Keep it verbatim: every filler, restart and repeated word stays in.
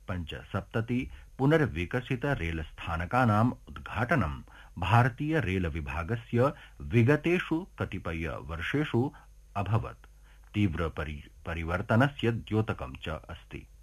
पञ्चसप्तति पुनर्विकसित रेलस्थानकानाम् उद्घाटनं भारतीय रेल विभागस्य विगतेषु कतिपय वर्षेषु अभवत्। तीव्र परिवर्तनस्य द्योतकं च अस्ति।